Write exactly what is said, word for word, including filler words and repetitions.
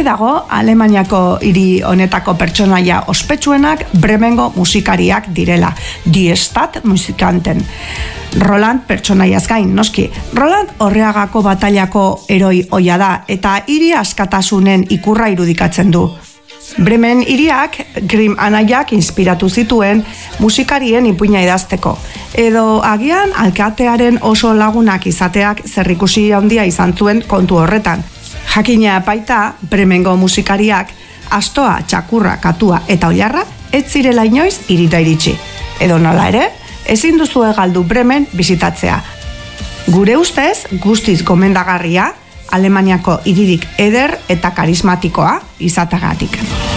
dago, Alemaniako hiri honetako pertsonaia ospetsuenak Bremengo musikariak direla, Die Stadt musikanten. Roland pertsonaiaz gain, noski. Roland Orreagako batailako heroi ohia da, eta hiri askatasunen ikurra irudikatzen du. Bremen hiriak Grimm anaiak inspiratu zituen musikarien ipuina idazteko, edo agian alkatearen oso lagunak izateak zerrikusi handia izan zuen kontu horretan. Jakina baita, Bremengo musikariak astoa, txakurra, katua eta oilarra ez zirela inoiz hirira iritsi. Edo nola ere, ezin duzue galdu Bremen bisitatzea. Gure ustez, guztiz gomendagarria, Alemaniako hiririk eder eta karismatikoa izatagatik.